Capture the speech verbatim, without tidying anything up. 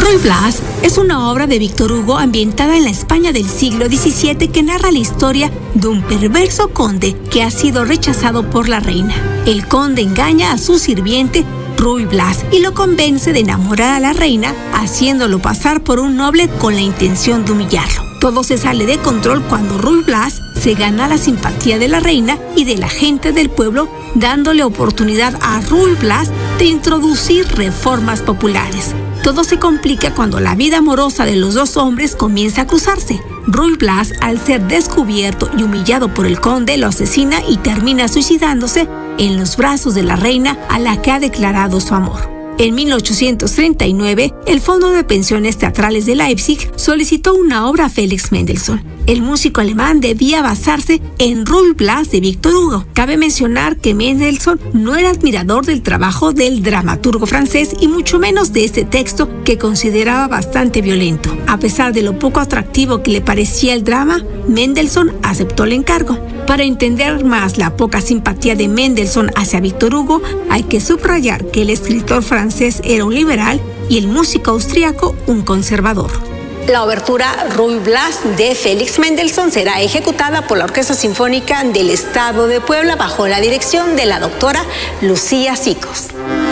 Ruy Blas es una obra de Víctor Hugo ambientada en la España del siglo diecisiete que narra la historia de un perverso conde que ha sido rechazado por la reina. El conde engaña a su sirviente Ruy Blas y lo convence de enamorar a la reina, haciéndolo pasar por un noble con la intención de humillarlo. Todo se sale de control cuando Ruy Blas se gana la simpatía de la reina y de la gente del pueblo, dándole oportunidad a Ruy Blas de introducir reformas populares. Todo se complica cuando la vida amorosa de los dos hombres comienza a cruzarse. Ruy Blas, al ser descubierto y humillado por el conde, lo asesina y termina suicidándose en los brazos de la reina a la que ha declarado su amor. En mil ochocientos treinta y nueve, el Fondo de Pensiones Teatrales de Leipzig solicitó una obra a Felix Mendelssohn. El músico alemán debía basarse en Ruy Blas de Víctor Hugo. Cabe mencionar que Mendelssohn no era admirador del trabajo del dramaturgo francés y mucho menos de este texto que consideraba bastante violento. A pesar de lo poco atractivo que le parecía el drama, Mendelssohn aceptó el encargo. Para entender más la poca simpatía de Mendelssohn hacia Víctor Hugo, hay que subrayar que el escritor francés era un liberal y el músico austríaco un conservador. La obertura Ruy Blas de Felix Mendelssohn será ejecutada por la Orquesta Sinfónica del Estado de Puebla bajo la dirección de la doctora Lucía Sicos.